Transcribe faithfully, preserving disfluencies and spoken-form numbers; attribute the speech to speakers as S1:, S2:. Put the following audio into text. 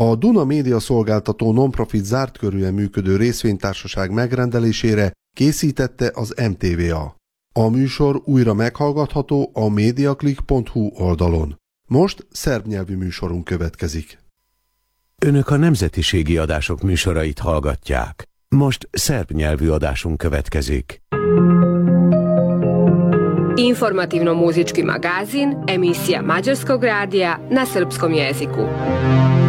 S1: A Duna Média Szolgáltató non-profit zárt körűen működő részvénytársaság megrendelésére készítette az em té vé á. A műsor újra meghallgatható a mediaclick pont hu oldalon. Most szerb nyelvű műsorunk következik.
S2: Önök a nemzetiségi adások műsorait hallgatják. Most szerb nyelvű adásunk következik.
S3: Informativno-muzički magazin, emisija Mađarskog radija na srpskom jeziku.